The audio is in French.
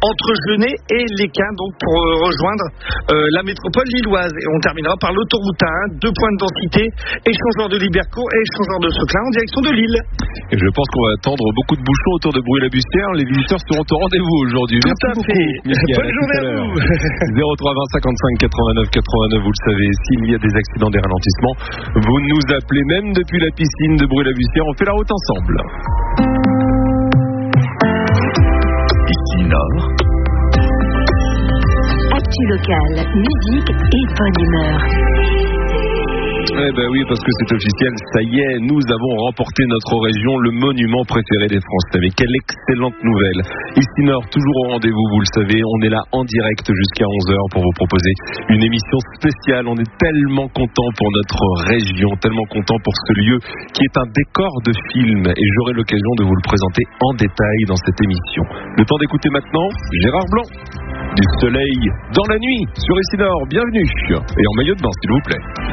entre Genêt et Lesquin, donc pour rejoindre la métropole lilloise. Et on terminera par l'autoroute A1, 2 points de densité, échangeur de Libercourt et échangeur de Seclin en direction de Lille. Et je pense qu'on va attendre beaucoup de bouchons autour de Bruy-la-Bussière. Les visiteurs seront au rendez-vous aujourd'hui. Tout Merci à beaucoup, fait. Michael. Bonne journée à vous. 03 20 55 89 89, vous le savez, s'il y a des accidents, des ralentissements, vous nous appelez même depuis la piscine de Bruy-la-Bussière. On fait la route ensemble. Ici Nord. Actu locale, musique et bonne humeur. Eh ben oui, parce que c'est officiel, ça y est, nous avons remporté notre région, le monument préféré des Français. Mais quelle excellente nouvelle. Ici Nord, toujours au rendez-vous, vous le savez, on est là en direct jusqu'à 11h pour vous proposer une émission spéciale. On est tellement content pour notre région, tellement content pour ce lieu qui est un décor de film. Et j'aurai l'occasion de vous le présenter en détail dans cette émission. Le temps d'écouter maintenant Gérard Blanc. Du soleil dans la nuit sur Ici Nord, bienvenue. Et en maillot de bain, s'il vous plaît.